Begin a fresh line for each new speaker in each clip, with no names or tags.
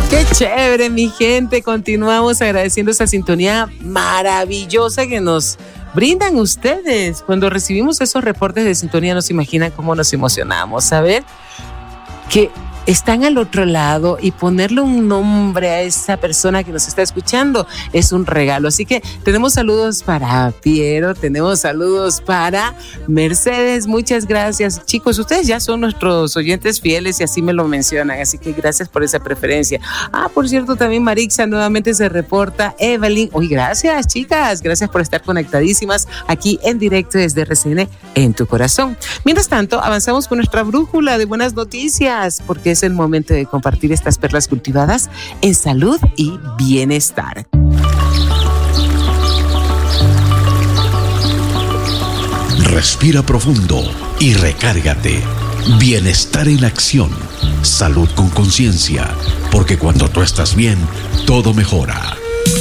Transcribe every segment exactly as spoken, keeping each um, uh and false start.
Qué chévere, mi gente. Continuamos agradeciendo esa sintonía maravillosa que nos brindan ustedes. Cuando recibimos esos reportes de sintonía, no se imaginan cómo nos emocionamos. Saber que están al otro lado y ponerle un nombre a esa persona que nos está escuchando es un regalo. Así que tenemos saludos para Piero, tenemos saludos para Mercedes. Muchas gracias, chicos. Ustedes ya son nuestros oyentes fieles y así me lo mencionan. Así que gracias por esa preferencia. Ah, por cierto, también Marixa nuevamente se reporta. Evelyn, uy, gracias, chicas. Gracias por estar conectadísimas aquí en directo desde R C N en tu corazón. Mientras tanto, avanzamos con nuestra brújula de buenas noticias, porque es el momento de compartir estas perlas cultivadas en salud y bienestar.
Respira profundo y recárgate. Bienestar en acción. Salud con conciencia. Porque cuando tú estás bien, todo mejora.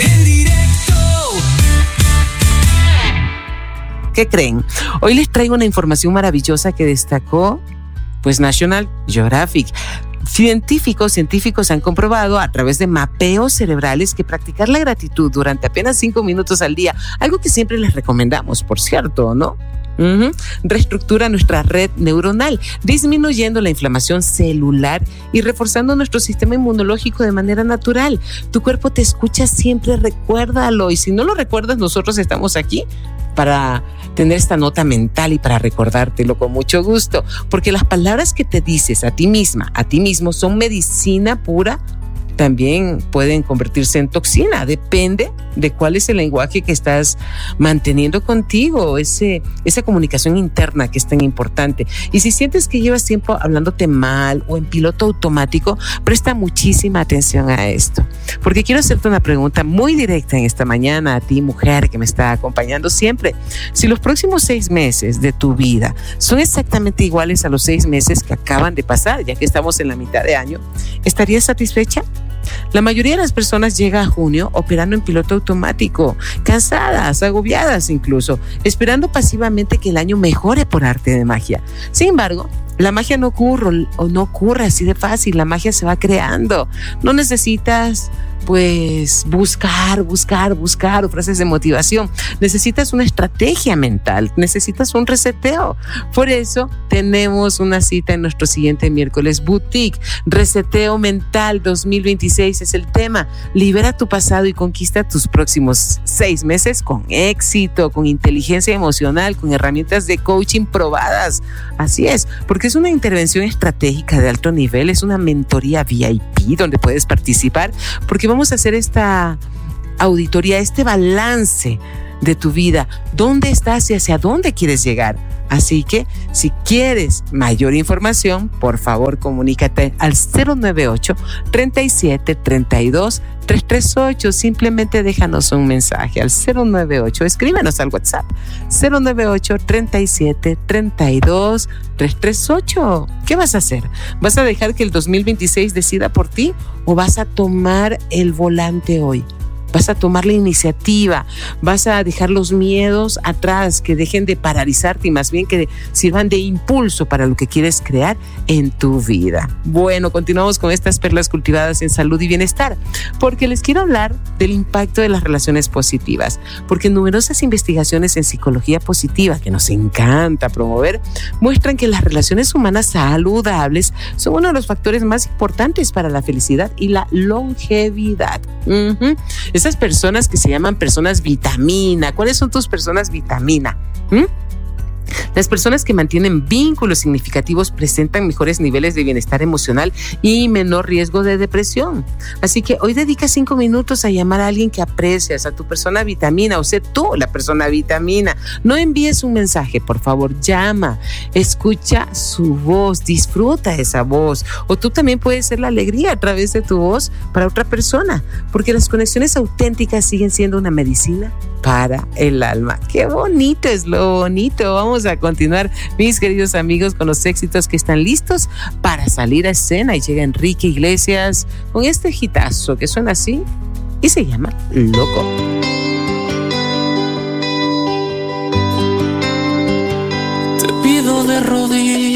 ¿Qué creen? Hoy les traigo una información maravillosa que destacó pues National Geographic. Científicos, científicos han comprobado a través de mapeos cerebrales que practicar la gratitud durante apenas cinco minutos al día, algo que siempre les recomendamos, por cierto, ¿no? Uh-huh. Reestructura nuestra red neuronal, disminuyendo la inflamación celular y reforzando nuestro sistema inmunológico de manera natural. Tu cuerpo te escucha siempre, recuérdalo. Y si no lo recuerdas, nosotros estamos aquí para tener esta nota mental y para recordártelo con mucho gusto, porque las palabras que te dices a ti misma, a ti mismo, son medicina pura. También pueden convertirse en toxina, depende de cuál es el lenguaje que estás manteniendo contigo, ese, esa comunicación interna que es tan importante. Y si sientes que llevas tiempo hablándote mal o en piloto automático, presta muchísima atención a esto, porque quiero hacerte una pregunta muy directa en esta mañana a ti, mujer que me está acompañando siempre. Si los próximos seis meses de tu vida son exactamente iguales a los seis meses que acaban de pasar, ya que estamos en la mitad de año, ¿estarías satisfecha? La mayoría de las personas llega a junio operando en piloto automático, cansadas, agobiadas incluso, esperando pasivamente que el año mejore por arte de magia. Sin embargo, la magia no ocurre o no ocurre así de fácil, la magia se va creando. No necesitas pues buscar, buscar, buscar frases de motivación. Necesitas una estrategia mental, necesitas un reseteo. Por eso tenemos una cita en nuestro siguiente miércoles Boutique. Reseteo Mental dos mil veintiséis es el tema. Libera tu pasado y conquista tus próximos seis meses con éxito, con inteligencia emocional, con herramientas de coaching probadas. Así es, porque es una intervención estratégica de alto nivel, es una mentoría V I P donde puedes participar, porque vamos a hacer esta auditoría, este balance de tu vida, dónde estás y hacia dónde quieres llegar. Así que si quieres mayor información, por favor comunícate al cero nueve ocho, treinta y siete, treinta y dos, trescientos treinta y ocho. Simplemente déjanos un mensaje al cero nueve ocho, escríbenos al WhatsApp cero nueve ocho, treinta y siete, treinta y dos, trescientos treinta y ocho. ¿Qué vas a hacer? ¿Vas a dejar que el dos mil veintiséis decida por ti o vas a tomar el volante hoy? Vas a tomar la iniciativa, vas a dejar los miedos atrás, que dejen de paralizarte y más bien que sirvan de impulso para lo que quieres crear en tu vida. Bueno, continuamos con estas perlas cultivadas en salud y bienestar, porque les quiero hablar del impacto de las relaciones positivas, porque numerosas investigaciones en psicología positiva, que nos encanta promover, muestran que las relaciones humanas saludables son uno de los factores más importantes para la felicidad y la longevidad. Uh-huh. Esas personas que se llaman personas vitamina. ¿Cuáles son tus personas vitamina? ¿Mm? Las personas que mantienen vínculos significativos presentan mejores niveles de bienestar emocional y menor riesgo de depresión. Así que hoy dedica cinco minutos a llamar a alguien que aprecias, a tu persona vitamina, o sé tú la persona vitamina. No envíes un mensaje, por favor, llama, escucha su voz, disfruta esa voz. O tú también puedes ser la alegría a través de tu voz para otra persona, porque las conexiones auténticas siguen siendo una medicina para el alma. ¡Qué bonito es lo bonito! Vamos a continuar, mis queridos amigos, con los éxitos que están listos para salir a escena, y llega Enrique Iglesias con este hitazo que suena así y se llama Loco.
Te pido de rodillas